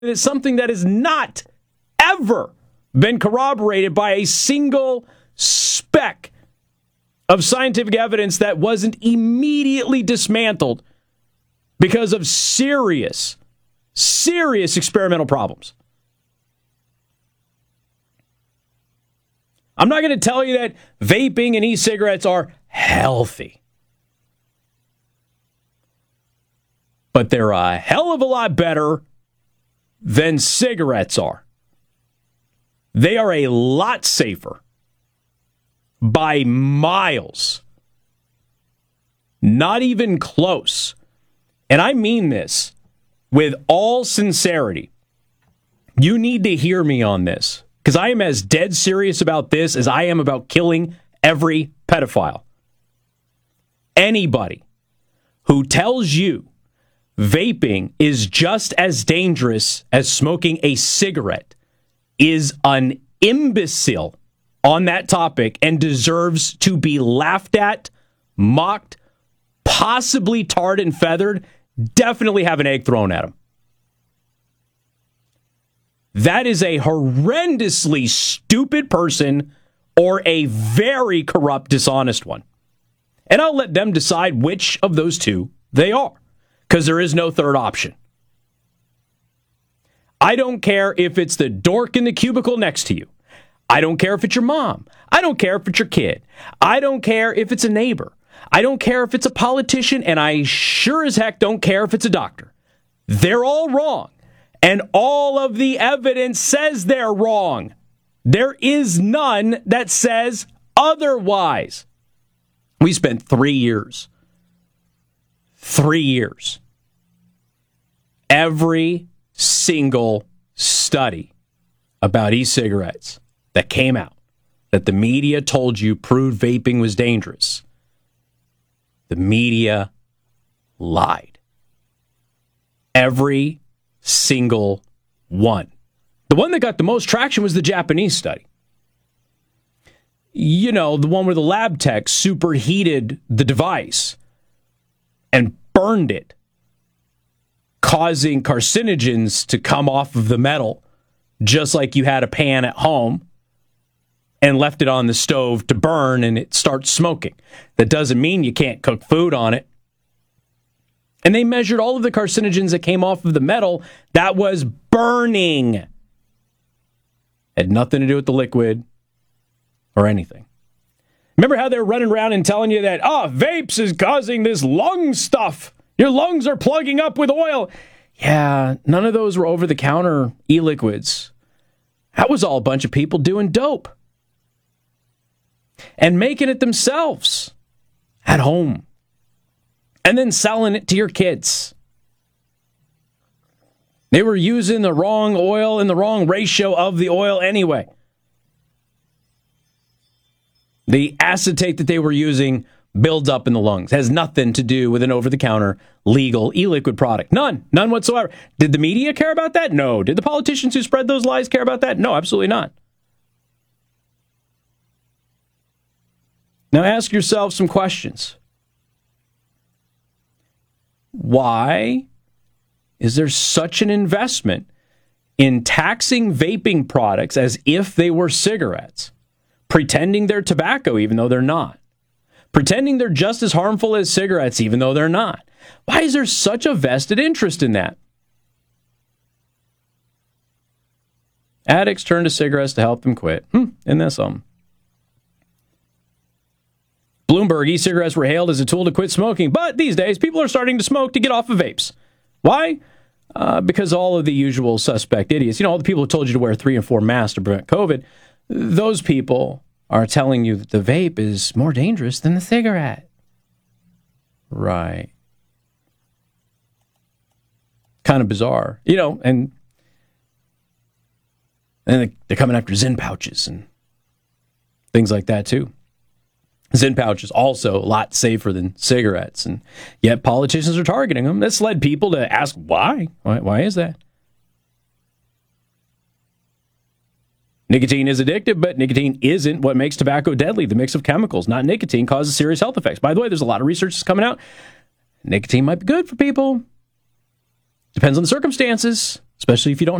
It's something that has not ever been corroborated by a single speck of scientific evidence that wasn't immediately dismantled because of serious experimental problems. I'm not going to tell you that vaping and e-cigarettes are healthy, but they're a hell of a lot better than cigarettes are. They are a lot safer by miles. Not even close. And I mean this with all sincerity. You need to hear me on this, because I am as dead serious about this as I am about killing every pedophile. Anybody who tells you vaping is just as dangerous as smoking a cigarette is an imbecile on that topic and deserves to be laughed at, mocked, possibly tarred and feathered, definitely have an egg thrown at him. That is a horrendously stupid person or a very corrupt, dishonest one. And I'll let them decide which of those two they are, because there is no third option. I don't care if it's the dork in the cubicle next to you. I don't care if it's your mom. I don't care if it's your kid. I don't care if it's a neighbor. I don't care if it's a politician, and I sure as heck don't care if it's a doctor. They're all wrong, and all of the evidence says they're wrong. There is none that says otherwise. We spent 3 years. 3 years. Every single study about e-cigarettes that came out that the media told you proved vaping was dangerous, the media lied. Every single one. The one that got the most traction was the Japanese study. You know, the one where the lab tech superheated the device and burned it, causing carcinogens to come off of the metal, just like you had a pan at home and left it on the stove to burn and it starts smoking. That doesn't mean you can't cook food on it. And they measured all of the carcinogens that came off of the metal that was burning. Had nothing to do with the liquid or anything. Remember how they were running around and telling you that, vapes is causing this lung stuff. Your lungs are plugging up with oil. Yeah, none of those were over-the-counter e-liquids. That was all a bunch of people doing dope and making it themselves at home and then selling it to your kids. They were using the wrong oil and the wrong ratio of the oil anyway. The acetate that they were using builds up in the lungs. It has nothing to do with an over-the-counter legal e-liquid product. None whatsoever. Did the media care about that? No. Did the politicians who spread those lies care about that? No, absolutely not. Now ask yourself some questions. Why is there such an investment in taxing vaping products as if they were cigarettes? Pretending they're tobacco even though they're not. Pretending they're just as harmful as cigarettes even though they're not. Why is there such a vested interest in that? Addicts turn to cigarettes to help them quit. Isn't that something? Bloomberg, e-cigarettes were hailed as a tool to quit smoking, but these days people are starting to smoke to get off of vapes. Why? Because all of the usual suspect idiots, all the people who told you to wear 3 and 4 masks to prevent COVID, those people are telling you that the vape is more dangerous than the cigarette. Right. Kind of bizarre. And they're coming after Zyn pouches and things like that too. Zyn pouches also a lot safer than cigarettes, and yet politicians are targeting them. That's led people to ask why. Why is that? Nicotine is addictive, but nicotine isn't what makes tobacco deadly. The mix of chemicals, not nicotine, causes serious health effects. By the way, there's a lot of research that's coming out. Nicotine might be good for people. Depends on the circumstances. especially if you don't